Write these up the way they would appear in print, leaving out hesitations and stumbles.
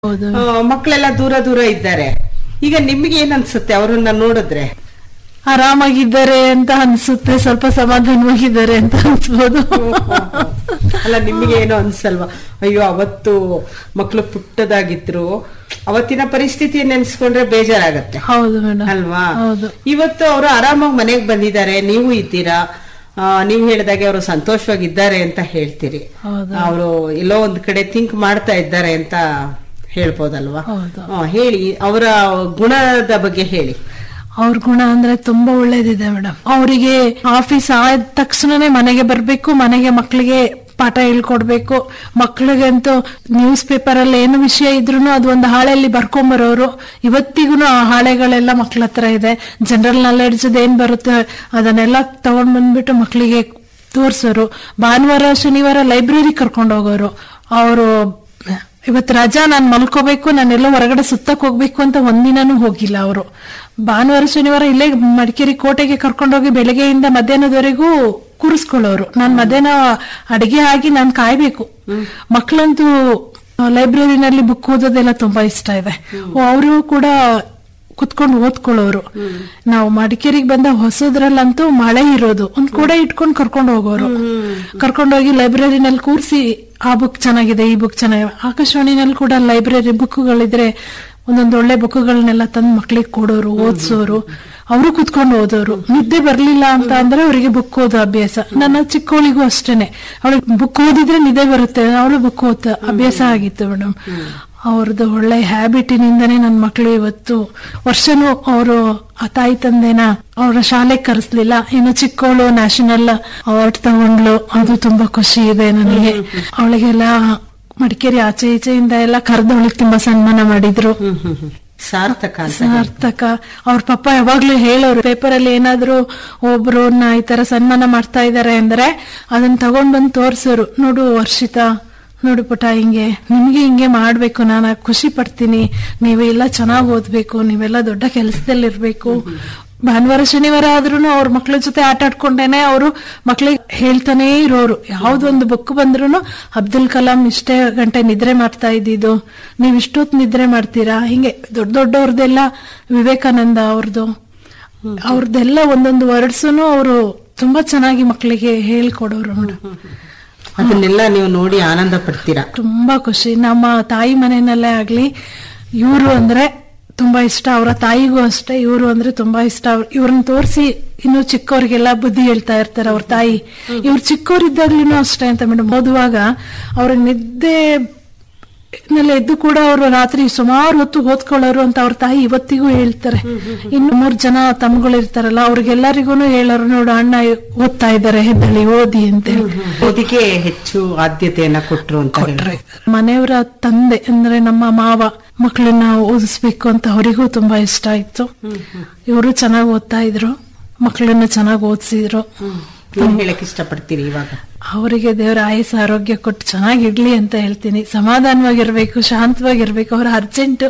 ಹೌದು. ಮಕ್ಕಳೆಲ್ಲ ದೂರ ದೂರ ಇದ್ದಾರೆ. ಈಗ ನಿಮ್ಗೆ ಏನ್ ಅನ್ಸುತ್ತೆ ಅವ್ರನ್ನ ನೋಡಿದ್ರೆ? ಆರಾಮಾಗಿದ್ದಾರೆ ಅಂತ ಅನ್ಸುತ್ತೆ, ಸ್ವಲ್ಪ ಸಮಾಧಾನವಾಗಿದ್ದಾರೆ ಅಂತ ಅನ್ಸ್ಬೋದು. ಅಲ್ಲ, ನಿಮ್ಗೆ ಏನೋ ಅನ್ಸಲ್ವಾ? ಅಯ್ಯೋ, ಅವತ್ತು ಮಕ್ಕಳು ಪುಟ್ಟದಾಗಿದ್ರು, ಅವತ್ತಿನ ಪರಿಸ್ಥಿತಿ ನೆನ್ಸ್ಕೊಂಡ್ರೆ ಬೇಜಾರಾಗತ್ತೆ. ಹೌದು ಮೇಡಮ್, ಅಲ್ವಾ? ಹೌದು. ಇವತ್ತು ಅವರು ಆರಾಮಾಗಿ ಮನೆಗ್ ಬಂದಿದ್ದಾರೆ, ನೀವು ಇದ್ದೀರಾ. ನೀವ್ ಹೇಳಿದಾಗೆ ಅವರು ಸಂತೋಷವಾಗಿದ್ದಾರೆ ಅಂತ ಹೇಳ್ತೀರಿ. ಹೌದು. ಅವರು ಎಲ್ಲೋ ಒಂದ್ ಕಡೆ ಥಿಂಕ್ ಮಾಡ್ತಾ ಇದ್ದಾರೆ ಅಂತ ಹೇಳ್ಬೋದಲ್ವಾ? ಹೌದು. ಹೇಳಿ, ಅವರ ಗುಣದ ಬಗ್ಗೆ ಹೇಳಿ. ಅವ್ರ ಗುಣ ಅಂದ್ರೆ ತುಂಬಾ ಒಳ್ಳೇದಿದೆ ಮೇಡಮ್. ಅವರಿಗೆ ಆಫೀಸ್ ಆದ ತಕ್ಷಣನೇ ಮನೆಗೆ ಬರ್ಬೇಕು, ಮನೆಗೆ ಮಕ್ಕಳಿಗೆ ಪಾಠ ಹೇಳ್ಕೊಡ್ಬೇಕು. ಮಕ್ಕಳಿಗಂತೂ ನ್ಯೂಸ್ ಪೇಪರ್ ಅಲ್ಲಿ ಏನು ವಿಷಯ ಇದ್ರು ಅದು ಒಂದು ಹಾಳೆಯಲ್ಲಿ ಬರ್ಕೊಂಬರೋರು. ಇವತ್ತಿಗೂ ಆ ಹಾಳೆಗಳೆಲ್ಲ ಮಕ್ಳ ಹತ್ರ ಇದೆ. ಜನರಲ್ ನಾಲೆಡ್ಜ್ ಏನ್ ಬರುತ್ತೆ ಅದನ್ನೆಲ್ಲ ತಗೊಂಡ್ ಬಂದ್ಬಿಟ್ಟು ಮಕ್ಕಳಿಗೆ ತೋರ್ಸೋರು. ಭಾನುವಾರ ಶನಿವಾರ ಲೈಬ್ರರಿ ಕರ್ಕೊಂಡು ಹೋಗೋರು. ಅವರು ಇವತ್ತು ರಜಾ, ನಾನ್ ಮಲ್ಕೋಬೇಕು, ನಾನೆಲ್ಲೋ ಹೊರಗಡೆ ಸುತ್ತಕ್ ಹೋಗ್ಬೇಕು ಅಂತ ಒಂದಿನಾನು ಹೋಗಿಲ್ಲ ಅವರು. ಭಾನುವಾರ ಶನಿವಾರ ಇಲ್ಲೇ ಮಡಿಕೇರಿ ಕೋಟೆಗೆ ಕರ್ಕೊಂಡೋಗಿ ಬೆಳಗ್ಗೆಯಿಂದ ಮಧ್ಯಾಹ್ನದವರೆಗೂ ಕೂರಿಸ್ಕೊಳ್ಳೋರು. ನಾನ್ ಮಧ್ಯಾಹ್ನ ಅಡಿಗೆ ಆಗಿ ನಾನ್ ಕಾಯ್ಬೇಕು. ಮಕ್ಕಳಂತೂ ಲೈಬ್ರರಿನಲ್ಲಿ ಬುಕ್ ಓದೋದೆಲ್ಲ ತುಂಬಾ ಇಷ್ಟ ಇದೆ. ಅವರು ಕೂಡ ಕುತ್ಕೊಂಡು ಓದ್ಕೊಳ್ಳೋರು. ನಾವು ಮಡಿಕೇರಿಗೆ ಬಂದ ಹೊಸದ್ರಲ್ಲಂತೂ ಮಳೆ ಇರೋದು, ಒಂದ್ ಕೂಡ ಇಟ್ಕೊಂಡು ಕರ್ಕೊಂಡು ಹೋಗೋರು. ಕರ್ಕೊಂಡೋಗಿ ಲೈಬ್ರರಿನಲ್ಲಿ ಕೂರಿಸಿ ಆ ಬುಕ್ ಚೆನ್ನಾಗಿದೆ, ಈ ಬುಕ್ ಚೆನ್ನಾಗಿದೆ. ಆಕಾಶವಾಣಿನಲ್ಲಿ ಕೂಡ ಲೈಬ್ರರಿ ಬುಕ್ಗಳಿದ್ರೆ ಒಂದೊಂದು ಒಳ್ಳೆ ಬುಕ್ಗಳನ್ನೆಲ್ಲ ತಂದು ಮಕ್ಳಿಗೆ ಕೊಡೋರು, ಓದಿಸೋರು. ಅವರು ಕುತ್ಕೊಂಡು ಓದೋರು. ನಿದ್ದೆ ಬರ್ಲಿಲ್ಲ ಅಂತ ಅಂದ್ರೆ ಅವರಿಗೆ ಬುಕ್ ಓದೋ ಅಭ್ಯಾಸ. ನನ್ನ ಚಿಕ್ಕವಳಿಗೂ ಅಷ್ಟೇನೆ, ಅವಳಿಗೆ ಬುಕ್ ಓದಿದ್ರೆ ನಿದ್ದೆ ಬರುತ್ತೆ, ಅವಳು ಬುಕ್ ಓದ ಅಭ್ಯಾಸ ಆಗಿತ್ತು ಮೇಡಮ್. ಅವ್ರದ್ದು ಒಳ್ಳೆ ಹ್ಯಾಬಿಟಿನಿಂದನೇ ನನ್ನ ಮಕ್ಕಳು ಇವತ್ತು ವರ್ಷನೂ ಅವರು ಆ ತಾಯಿ ತಂದೆನ ಅವರ ಶಾಲೆಗೆ ಕರೆಸ್ಲಿಲ್ಲ. ಇನ್ನು ಚಿಕ್ಕವಳು ನ್ಯಾಷನಲ್ ಅವಾರ್ಡ್ ತಗೊಂಡ್ಲು, ಅದು ತುಂಬಾ ಖುಷಿ ಇದೆ ನನಗೆ. ಅವಳಿಗೆಲ್ಲ ಮಡಿಕೇರಿ ಆಚೆ ಈಚೆಯಿಂದ ಎಲ್ಲ ಕರೆದವಳಿಗೆ ತುಂಬಾ ಸನ್ಮಾನ ಮಾಡಿದ್ರು. ಸಾರ್ಥಕ. ಅವ್ರ ಪಪ್ಪ ಯಾವಾಗ್ಲೂ ಹೇಳೋರು, ಪೇಪರ್ ಅಲ್ಲಿ ಏನಾದ್ರು ಒಬ್ರನ್ನ ಈ ತರ ಸನ್ಮಾನ ಮಾಡ್ತಾ ಇದಾರೆ ಅಂದ್ರೆ ಅದನ್ನ ತಗೊಂಡ್ ಬಂದು ತೋರ್ಸೋರು. ನೋಡು ವರ್ಷಿತಾ, ನೋಡು ಪುಟ, ಹಿಂಗೆ ನಿಮ್ಗೆ ಹಿಂಗೆ ಮಾಡ್ಬೇಕು, ನಾನು ಖುಷಿ ಪಡ್ತೀನಿ, ನೀವೆಲ್ಲ ಚೆನ್ನಾಗ್ ಓದ್ಬೇಕು, ನೀವೆಲ್ಲ ದೊಡ್ಡ ಕೆಲಸದಲ್ಲಿ ಇರ್ಬೇಕು. ಭಾನುವಾರ ಶನಿವಾರ ಆದ್ರೂ ಅವ್ರ ಮಕ್ಳ ಜೊತೆ ಆಟ ಆಡ್ಕೊಂಡೇನೆ ಅವರು ಮಕ್ಳಿಗೆ ಹೇಳ್ತಾನೆ ಇರೋರು. ಯಾವ್ದೊಂದು ಬುಕ್ ಬಂದ್ರು ಅಬ್ದುಲ್ ಕಲಾಂ ಇಷ್ಟೇ ಗಂಟೆ ನಿದ್ರೆ ಮಾಡ್ತಾ ಇದ್ದಿದ್ದು, ನೀವ್ ಇಷ್ಟೊತ್ತು ನಿದ್ರೆ ಮಾಡ್ತೀರಾ, ಹಿಂಗೆ ದೊಡ್ಡ ದೊಡ್ಡವ್ರದೆಲ್ಲ, ವಿವೇಕಾನಂದ ಅವ್ರದ್ದೆಲ್ಲ ಒಂದೊಂದು ವರ್ಡ್ಸನು ಅವರು ತುಂಬಾ ಚೆನ್ನಾಗಿ ಮಕ್ಕಳಿಗೆ ಹೇಳ್ಕೊಡೋರು ಮೇಡಮ್. ಅದನ್ನೆಲ್ಲ ನೀವು ನೋಡಿ ಆನಂದ ಪಡ್ತೀರಾ? ತುಂಬಾ ಖುಷಿ. ನಮ್ಮ ತಾಯಿ ಮನೆಯಲ್ಲೇ ಆಗ್ಲಿ, ಇವರು ಅಂದ್ರೆ ತುಂಬಾ ಇಷ್ಟ, ಅವರ ತಾಯಿಗೂ ಅಷ್ಟೇ. ಇವರು ಅಂದ್ರೆ ತುಂಬಾ ಇಷ್ಟ. ಇವ್ರನ್ನ ತೋರಿಸಿ ಇನ್ನು ಚಿಕ್ಕವ್ರಿಗೆಲ್ಲ ಬುದ್ಧಿ ಹೇಳ್ತಾ ಇರ್ತಾರೆ ಅವ್ರ ತಾಯಿ. ಇವ್ರು ಚಿಕ್ಕವರಿದ್ದಾಗ್ಲೂ ಅಷ್ಟೇ ಅಂತ ಮೇಡಮ್. ಓದುವಾಗ ಅವ್ರಿಗೆ ನಿದ್ದೆ ಎದ್ದು ಕೂಡ ಅವರು ರಾತ್ರಿ ಸುಮಾರು ಹೊತ್ತು ಓದ್ಕೊಳ್ಳೋರು ಅಂತ ಅವ್ರ ತಾಯಿ ಇವತ್ತಿಗೂ ಹೇಳ್ತಾರೆ. ಇನ್ನು 3 ಜನ ತಮ್ಮಗಳು ಇರ್ತಾರಲ್ಲ, ಅವ್ರಿಗೆಲ್ಲರಿಗೂ ಹೇಳೋರು, ನೋಡು ಅಣ್ಣ ಓದ್ತಾ ಇದ್ದಾರೆ, ಹೆದ್ದಳಿ ಓದಿ ಅಂತ ಓದಿಗೆ ಹೆಚ್ಚು ಆದ್ಯತೆಯನ್ನ ಕೊಟ್ರು ಅಂತ ಹೇಳ್ತಾರೆ. ಮನೆಯವರ ತಂದೆ ಅಂದ್ರೆ ನಮ್ಮ ಮಾವ ಮಕ್ಕಳನ್ನ ಓದಿಸ್ಬೇಕು ಅಂತ ಅವರಿಗೂ ತುಂಬಾ ಇಷ್ಟ ಇತ್ತು. ಇವರು ಚೆನ್ನಾಗಿ ಓದ್ತಾ ಇದ್ರು, ಮಕ್ಕಳನ್ನ ಚೆನ್ನಾಗಿ ಓದಿಸಿದ್ರು. ಹೇಳಕ್ ಇಷ್ಟಪಡ್ತೀರಿ ಇವಾಗ? ಅವರಿಗೆ ದೇವರ ಆಯಸ್ಸು ಆರೋಗ್ಯ ಕೊಟ್ಟು ಚೆನ್ನಾಗಿರ್ಲಿ ಅಂತ ಹೇಳ್ತೀನಿ. ಸಮಾಧಾನವಾಗಿರ್ಬೇಕು, ಶಾಂತವಾಗಿರ್ಬೇಕು. ಅವ್ರ ಅರ್ಜೆಂಟ್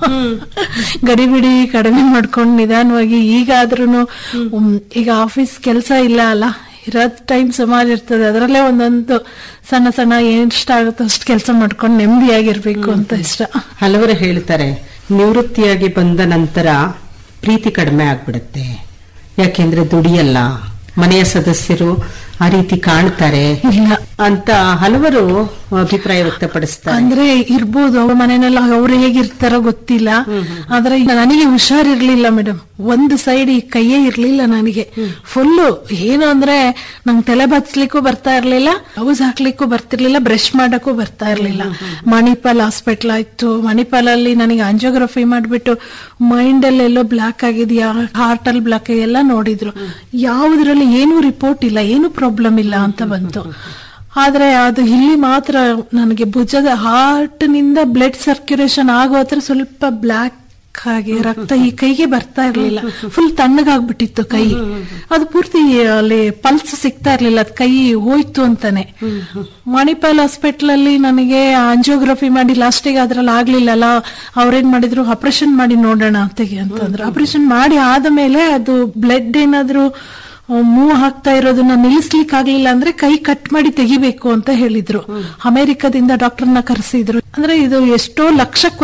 ಗಡಿಬಿಡಿ ಕಡಿಮೆ ಮಾಡ್ಕೊಂಡು ನಿಧಾನವಾಗಿ, ಈಗಾದ್ರೂ ಈಗ ಆಫೀಸ್ ಕೆಲಸ ಇಲ್ಲ ಅಲ್ಲ, ಇರೋದ್ ಟೈಮ್ ಸುಮಾರು ಇರ್ತದೆ, ಅದರಲ್ಲೇ ಒಂದೊಂದು ಸಣ್ಣ ಸಣ್ಣ ಎಷ್ಟಾಗುತ್ತೋ ಅಷ್ಟು ಕೆಲಸ ಮಾಡ್ಕೊಂಡು ನೆಮ್ಮದಿಯಾಗಿರ್ಬೇಕು ಅಂತ ಇಷ್ಟ. ಹಲವರು ಹೇಳ್ತಾರೆ, ನಿವೃತ್ತಿಯಾಗಿ ಬಂದ ನಂತರ ಪ್ರೀತಿ ಕಡಿಮೆ ಆಗ್ಬಿಡುತ್ತೆ, ಯಾಕೆಂದ್ರೆ ದುಡಿಯಲ್ಲ, ಮನೆಯ ಸದಸ್ಯರು ಆ ರೀತಿ ಕಾಣ್ತಾರೆ ಇಲ್ಲ ಅಂತ ಹಲವರು ಅಭಿಪ್ರಾಯ ವ್ಯಕ್ತಪಡಿಸ್ತಾರೆ. ಅಂದ್ರೆ ಇರ್ಬೋದು, ಅವ್ರ ಮನೆಯಲ್ಲ ಅವ್ರು ಹೇಗಿರ್ತಾರೋ ಗೊತ್ತಿಲ್ಲ. ಆದ್ರೆ ನನಗೆ ಹುಷಾರಿರ್ಲಿಲ್ಲ ಮೇಡಮ್. ಒಂದು ಸೈಡ್ ಈ ಕೈಯೇ ಇರ್ಲಿಲ್ಲ ನನಗೆ. ಫುಲ್ಲು ಏನು ಅಂದ್ರೆ ನಂಗೆ ತಲೆ ಬಚ್ಲಿಕ್ಕೂ ಬರ್ತಾ ಇರ್ಲಿಲ್ಲ, ಬ್ಲೌಸ್ ಹಾಕ್ಲಿಕ್ಕೂ ಬರ್ತಿರ್ಲಿಲ್ಲ, ಬ್ರಷ್ ಮಾಡಕ್ಕೂ ಬರ್ತಾ ಇರ್ಲಿಲ್ಲ. ಮಣಿಪಾಲ್ ಹಾಸ್ಪಿಟಲ್ ಆಯ್ತು. ಮಣಿಪಾಲ್ ಅಲ್ಲಿ ನನಗೆ ಆಂಜಿಯೋಗ್ರಫಿ ಮಾಡ್ಬಿಟ್ಟು ಮೈಂಡ್ ಅಲ್ಲೆಲ್ಲೋ ಬ್ಲಾಕ್ ಆಗಿದ್ಯಾ, ಹಾರ್ಟ್ ಅಲ್ಲಿ ಬ್ಲಾಕ್ ಎಲ್ಲ ನೋಡಿದ್ರು. ಯಾವುದ್ರಲ್ಲಿ ಏನು ರಿಪೋರ್ಟ್ ಇಲ್ಲ, ಏನು ಪ್ರಾಬ್ಲಮ್ ಇಲ್ಲ ಅಂತ ಬಂತು. ಆದ್ರೆ ಅದು ಇಲ್ಲಿ ಮಾತ್ರ ನನಗೆ ಭುಜದ ಹಾರ್ಟ್ ನಿಂದ ಬ್ಲಡ್ ಸರ್ಕ್ಯುಲೇಷನ್ ಆಗೋ ಹತ್ರ ಸ್ವಲ್ಪ ಬ್ಲಾಕ್ ಆಗಿ ರಕ್ತ ಈ ಕೈಗೆ ಬರ್ತಾ ಇರ್ಲಿಲ್ಲ. ಫುಲ್ ತಣ್ಣಗಾಗ್ಬಿಟ್ಟಿತ್ತು ಕೈ. ಅದು ಪೂರ್ತಿ ಅಲ್ಲಿ ಪಲ್ಸ್ ಸಿಗ್ತಾ ಇರ್ಲಿಲ್ಲ, ಅದು ಕೈ ಹೋಯ್ತು ಅಂತಾನೆ. ಮಣಿಪಾಲ್ ಹಾಸ್ಪಿಟಲ್ ಅಲ್ಲಿ ನನಗೆ ಆಂಜಿಯೋಗ್ರಫಿ ಮಾಡಿ ಲಾಸ್ಟಿಗೆ ಅದ್ರಲ್ಲಿ ಆಗ್ಲಿಲ್ಲಲ್ಲ, ಅವ್ರೇನ್ ಮಾಡಿದ್ರು, ಆಪರೇಷನ್ ಮಾಡಿ ನೋಡೋಣ ಅಂತಂದ್ರು. ಆಪರೇಷನ್ ಮಾಡಿ ಆದ್ಮೇಲೆ ಅದು ಬ್ಲಡ್ ಏನಾದ್ರು ಮೂವ್ ಆಗ್ತಾ ಇರೋದನ್ನ ನಿಲ್ಲಿಸ್ಲಿಕ್ಕೆ ಆಗ್ಲಿಲ್ಲ ಅಂದ್ರೆ ಕೈ ಕಟ್ ಮಾಡಿ ತೆಗಿಬೇಕು ಅಂತ ಹೇಳಿದ್ರು. ಅಮೆರಿಕದಿಂದ ಡಾಕ್ಟರ್ನ ಕರೆಸಿದ್ರು. ಅಂದ್ರೆ ಇದು ಎಷ್ಟೋ ಲಕ್ಷ